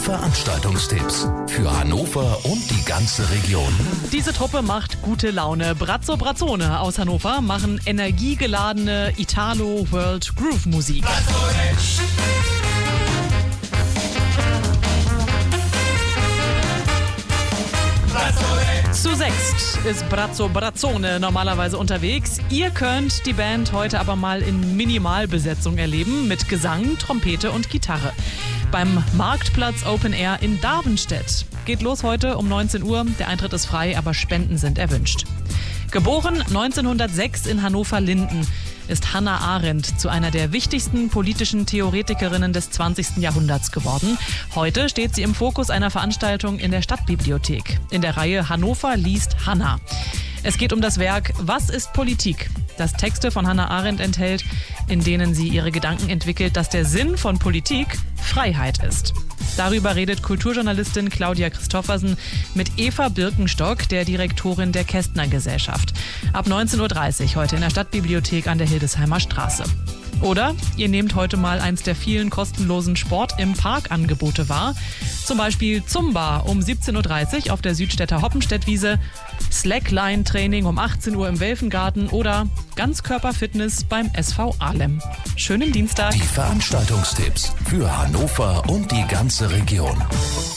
Veranstaltungstipps für Hannover und die ganze Region. Diese Truppe macht gute Laune. Brazzo Brazzone aus Hannover machen energiegeladene Italo-World-Groove-Musik. Zu sechst ist Brazzo Brazzone normalerweise unterwegs. Ihr könnt die Band heute aber mal in Minimalbesetzung erleben mit Gesang, Trompete und Gitarre. Beim Marktplatz Open Air in Darvenstedt. Geht los heute um 19 Uhr. Der Eintritt ist frei, aber Spenden sind erwünscht. Geboren 1906 in Hannover-Linden ist Hannah Arendt zu einer der wichtigsten politischen Theoretikerinnen des 20. Jahrhunderts geworden. Heute steht sie im Fokus einer Veranstaltung in der Stadtbibliothek in der Reihe Hannover liest Hannah. Es geht um das Werk Was ist Politik?, das Texte von Hannah Arendt enthält, in denen sie ihre Gedanken entwickelt, dass der Sinn von Politik Freiheit ist. Darüber redet Kulturjournalistin Claudia Christoffersen mit Eva Birkenstock, der Direktorin der Kästner Gesellschaft. Ab 19.30 Uhr heute in der Stadtbibliothek an der Hildesheimer Straße. Oder ihr nehmt heute mal eins der vielen kostenlosen Sport-im-Park-Angebote wahr. Zum Beispiel Zumba um 17.30 Uhr auf der Südstädter Hoppenstedt-Wiese, Slackline-Training um 18 Uhr im Welfengarten oder Ganzkörperfitness beim SV Ahlem. Schönen Dienstag. Die Veranstaltungstipps für Hannover und die ganze Region.